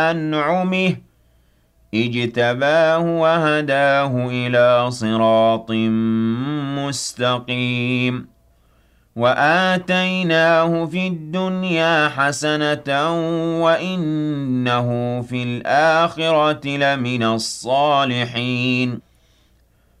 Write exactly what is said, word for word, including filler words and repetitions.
أنعمه اجتباه وهداه إلى صراط مستقيم وآتيناه في الدنيا حسنة وإنه في الآخرة لمن الصالحين